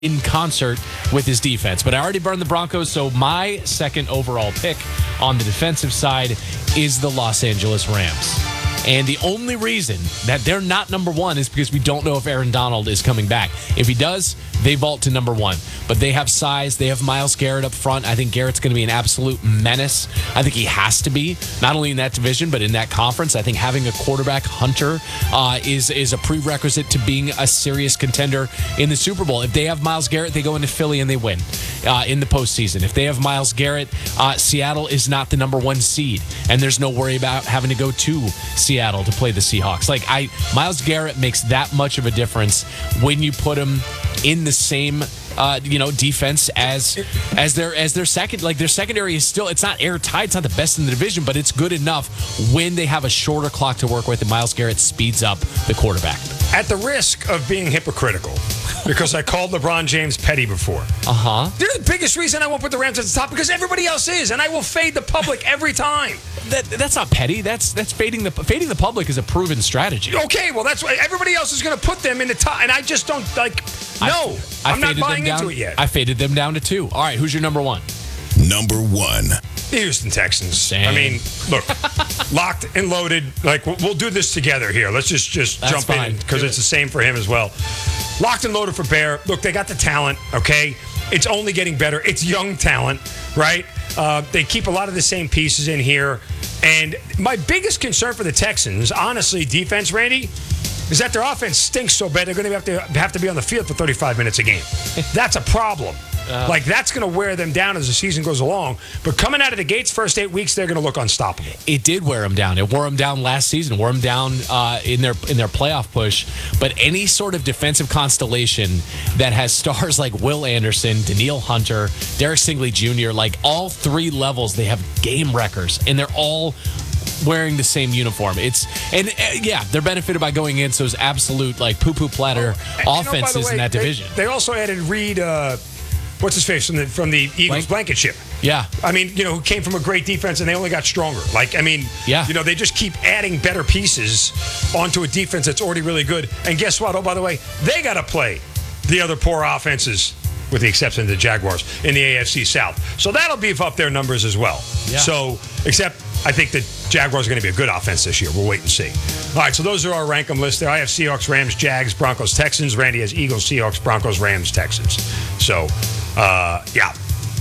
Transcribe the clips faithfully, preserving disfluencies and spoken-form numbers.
in concert with his defense. But I already burned the Broncos, so my second overall pick on the defensive side is the Los Angeles Rams. And the only reason that they're not number one is because we don't know if Aaron Donald is coming back. If he does, they vault to number one. But they have size. They have Myles Garrett up front. I think Garrett's going to be an absolute menace. I think he has to be, not only in that division, but in that conference. I think having a quarterback, Hunter, uh, is, is a prerequisite to being a serious contender in the Super Bowl. If they have Myles Garrett, they go into Philly and they win uh, in the postseason. If they have Myles Garrett, uh, Seattle is not the number one seed. And there's no worry about having to go to Seattle to play the Seahawks. Like I, Myles Garrett makes that much of a difference when you put him in the same, uh, you know, defense as as their as their second. Like their secondary is still, it's not airtight. It's not the best in the division, but it's good enough when they have a shorter clock to work with. And Myles Garrett speeds up the quarterback. At the risk of being hypocritical, because I called LeBron James petty before. Uh huh. They're the biggest reason I won't put the Rams at the top because everybody else is, and I will fade the public every time. That, that's not petty. That's that's fading the fading the public is a proven strategy. Okay, well that's why everybody else is going to put them in the top, and I just don't like. No, I, I I'm not buying down, into it yet. I faded them down to two. All right, who's your number one? Number one. The Houston Texans. Same. I mean, look, locked and loaded. Like we'll, we'll do this together here. Let's just just That's jump fine. in because it's the same for him as well. Locked and loaded for Bear. Look, they got the talent. Okay, it's only getting better. It's young talent, right? Uh, they keep a lot of the same pieces in here. And my biggest concern for the Texans, honestly, defense, Randy, is that their offense stinks so bad they're going to have to have to be on the field for thirty-five minutes a game. That's a problem. Uh, like, that's going to wear them down as the season goes along. But coming out of the gates, first eight weeks, they're going to look unstoppable. It did wear them down. It wore them down last season. Wore them down uh, in their in their playoff push. But any sort of defensive constellation that has stars like Will Anderson, Danielle Hunter, Derek Stingley Junior, like all three levels, they have game wreckers, and they're all wearing the same uniform. It's and uh, yeah, they're benefited by going against those absolute like poo-poo platter oh, offenses you know, way, in that they, division. They also added Reed. Uh, What's his face from the from the Eagles Blank? blanket ship? Yeah, I mean, you know, who came from a great defense and they only got stronger. Like, I mean, yeah, you know, they just keep adding better pieces onto a defense that's already really good. And guess what? Oh, by the way, they got to play the other poor offenses, with the exception of the Jaguars in the A F C South. So that'll beef up their numbers as well. Yeah. So, except I think the Jaguars are going to be a good offense this year. We'll wait and see. All right, so those are our rank 'em lists there. I have Seahawks, Rams, Jags, Broncos, Texans. Randy has Eagles, Seahawks, Broncos, Rams, Texans. So. Uh, yeah,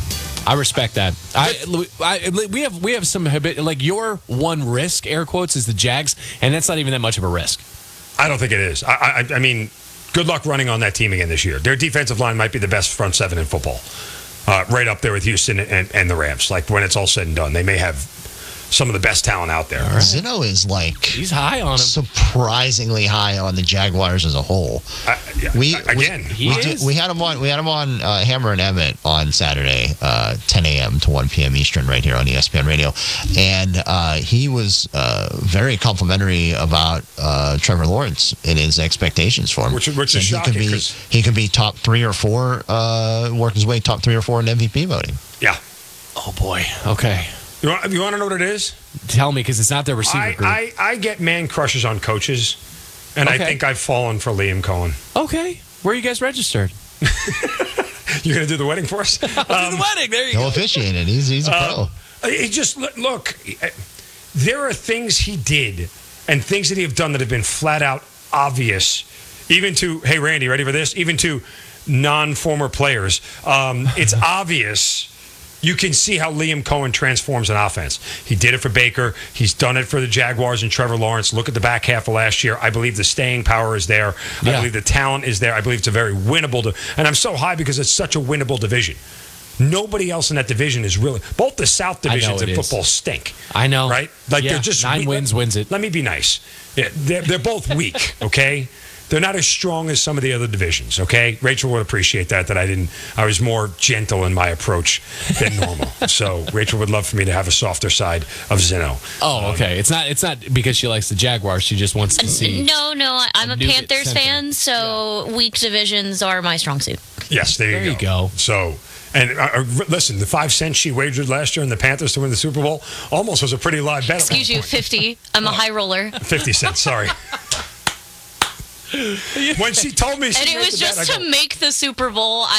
I respect that. I, I we have we have some habit like your one risk air quotes is the Jags, and that's not even that much of a risk. I don't think it is. I, I, I mean, good luck running on that team again this year. Their defensive line might be the best front seven in football, uh, right up there with Houston and, and the Rams. Like when it's all said and done, they may have some of the best talent out there. Right. Zeno is like he's high on him. Surprisingly high on the Jaguars as a whole. Uh, yeah, we again, we, we, did, we had him on. We had him on uh, Hammer and Emmett on Saturday, uh, ten a.m. to one p.m. Eastern, right here on E S P N Radio, and uh, he was uh, very complimentary about uh, Trevor Lawrence and his expectations for him. Which, which is and shocking. He could, be, he could be top three or four, uh, work his way top three or four in M V P voting. Yeah. Oh boy. Okay. You want, you want to know what it is? Tell me, because it's not their receiver I, group. I, I get man crushes on coaches, and okay. I think I've fallen for Liam Cohen. Okay. Where are you guys registered? You're going to do the wedding for us? I'll um, do the wedding. There you he'll go. He'll officiate it. He's, he's a uh, pro. He just, look, there are things he did and things that he have done that have been flat out obvious, even to, hey, Randy, ready for this? Even to non-former players. Um, it's obvious. You can see how Liam Cohen transforms an offense. He did it for Baker. He's done it for the Jaguars and Trevor Lawrence. Look at the back half of last year. I believe the staying power is there. Yeah. I believe the talent is there. I believe it's a very winnable. Di- and I'm so high because it's such a winnable division. Nobody else in that division is really. Both the South divisions in is. football stink. I know. Right? Like yeah. they're just nine we- wins wins it. Let me be nice. Yeah, they're, they're both weak. Okay. They're not as strong as some of the other divisions, okay? Rachel would appreciate that, that I didn't, I was more gentle in my approach than normal. So Rachel would love for me to have a softer side of Zeno. Oh, okay. Um, it's not It's not because she likes the Jaguars. She just wants to see. No, no. I'm a, a Panthers fan, so yeah. weak divisions are my strong suit. Yes, there you there go. you go. So, and uh, listen, the five cents she wagered last year on the Panthers to win the Super Bowl almost was a pretty live bet. Excuse you, fifty. I'm a high roller. fifty cents, sorry. When she told me she And it made was the bet, just I to go, make the Super Bowl.